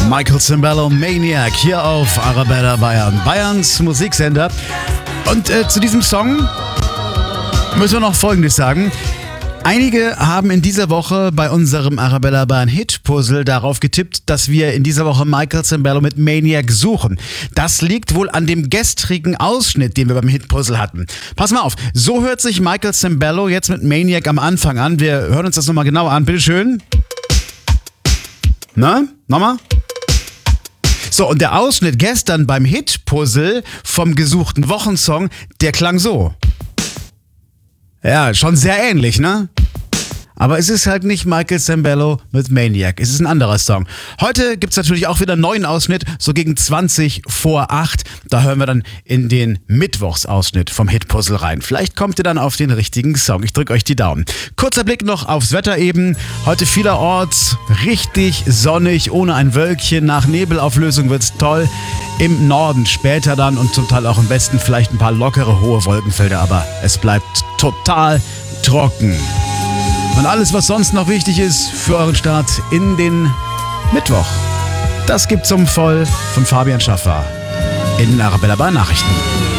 Michael Sembello, Maniac, hier auf Arabella Bayern, Bayerns Musiksender. Und zu diesem Song müssen wir noch Folgendes sagen. Einige haben in dieser Woche bei unserem Arabella Bayern Hit-Puzzle darauf getippt, dass wir in dieser Woche Michael Sembello mit Maniac suchen. Das liegt wohl an dem gestrigen Ausschnitt, den wir beim Hit-Puzzle hatten. Pass mal auf, so hört sich Michael Sembello jetzt mit Maniac am Anfang an. Wir hören uns das nochmal genauer an, bitteschön. Na, nochmal? So, und der Ausschnitt gestern beim Hit-Puzzle vom gesuchten Wochensong, der klang so. Ja, schon sehr ähnlich, ne? Aber es ist halt nicht Michael Sembello mit Maniac. Es ist ein anderer Song. Heute gibt's natürlich auch wieder einen neuen Ausschnitt, so gegen 20 vor 8. Da hören wir dann in den Mittwochsausschnitt vom Hit-Puzzle rein. Vielleicht kommt ihr dann auf den richtigen Song. Ich drücke euch die Daumen. Kurzer Blick noch aufs Wetter eben. Heute vielerorts richtig sonnig, ohne ein Wölkchen. Nach Nebelauflösung wird's toll. Im Norden später dann und zum Teil auch im Westen vielleicht ein paar lockere, hohe Wolkenfelder. Aber es bleibt total trocken. Und alles, was sonst noch wichtig ist für euren Start in den Mittwoch, das gibt's voll von Fabian Schaffer in den Arabella Bayern Nachrichten.